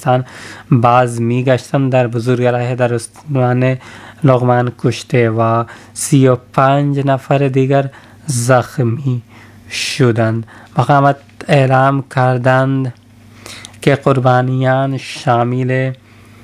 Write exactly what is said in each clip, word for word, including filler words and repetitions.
افغانستان باز میگشتند. در بزرگراه در استان لغمان کشته و سی و پنج نفر دیگر زخمی شدند. مقامات اعلام کردند که قربانیان شامل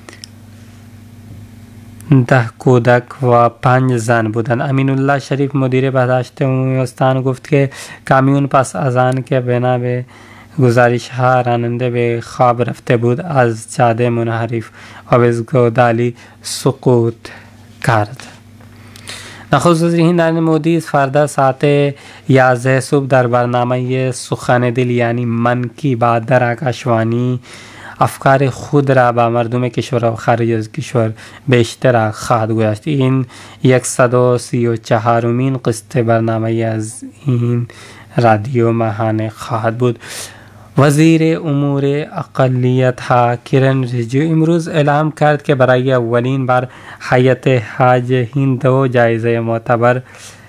ده کودک و پنج زن بودند. امین الله شریف مدیر بهداشت عمومی استان گفت که کامیون پس از آن که بنا به گزارش ها راننده به خواب رفته بود از جاده منحرف و به گودالی سقوط کرد. نخست وزیر هند نریندر مودی فردا ساعت یازده صبح در برنامه سخن دل یعنی من کی بات در آکاشوانی افکار خود را با مردم کشور و خارج از کشور به اشتراک خواهد گذاشت. این صد و سی و چهارمین قسط برنامه از این رادیو ماهانه خواهد بود. وزیر امور اقلیت ها کرن ریجیجو امروز اعلام کرد که برای اولین بار هیئت حج هند دو جایزه معتبر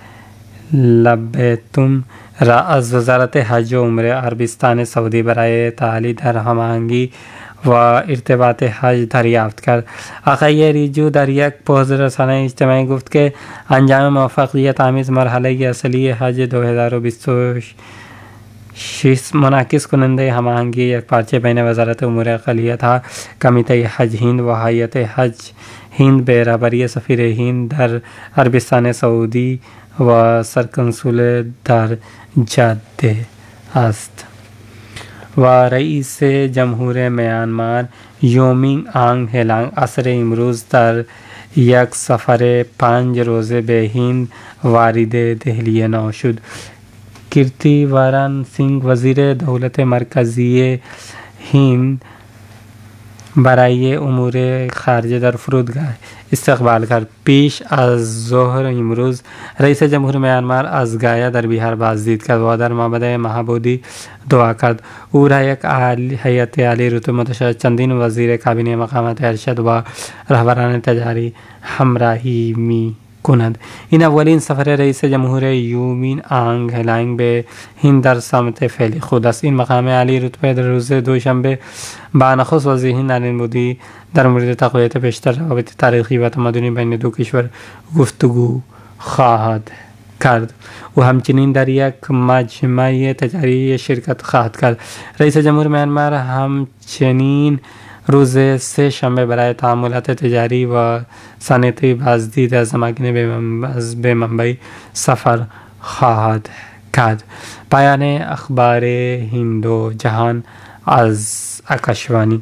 لبیتم را از وزارت حج و عمره عربستان سعودی برای تعالی در هماهنگی و ارتباط حج دریافت کرد. آقای ریجیجو در یک پوز رسانه اجتماعی گفت که انجام موفقیت آمیز مرحله اصلی حج دو هزار و بیست و شش منعکس کننده هماهنگی یک پارچه بین وزارت امور اقلیت ها، کمیته حج هند و هیئت حج هند به رهبری سفیر هند در عربستان سعودی و سرکنسول در جده است. و رئیس جمهور میانمار یومین آنگ هلانگ عصر امروز در یک سفر پنج روزه به هند وارد دهلی نو شد. کیرتی وارن سینگ وزیر دولت مرکزی هند برای امور خارجه در فرودگاه استقبال کرد. پیش از ظهر امروز رئیس جمهور میانمار از گایا در بیهار بازدید کرد و در معبد مهابودی دعا کرد. او را یک هیئت عالی رتبه متشکل چندین وزیر کابینه، مقامات ارشد و رهبران تجاری همراهی می کند. این اولین سفر رئیس جمهور یومین آنگ هلانگ به هند در سمت فعلی خود است. این مقام عالی رتبه در روز دوشنبه با نخست وزیر هند نریندر مودی در مورد تقویت بیشتر روابط تاریخی و تمدنی بین دو کشور گفتگو خواهد کرد. و همچنین در یک مجمع تجاری شرکت خواهد کرد. رئیس جمهور میانمار همچنین روز سه شنبه برای تعاملات تجاری و صنعتی بازدید از اماکن به منبع سفر خواهد کرد. پایان اخبار هند و جهان از آکاشوانی.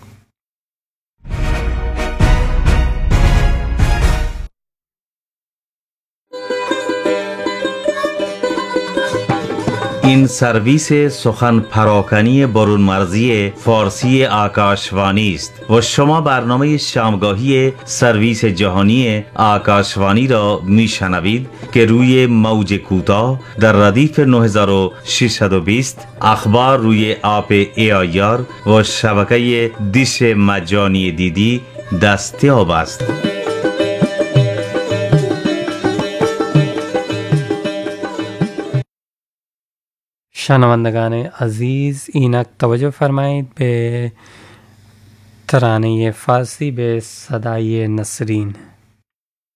این سرویس سخن پراکنی برون مرزی فارسی آکاشوانی است و شما برنامه شامگاهی سرویس جهانی آکاشوانی را میشنوید که روی موج کوتاه در ردیف نه هزار و ششصد و بیست، اخبار روی آپ ای آی آر و شبکه دیش مجانی دیدی دستیاب است. شنوندگان عزیز، اینک توجه فرمایید به ترانه فارسی به صدای نسرین.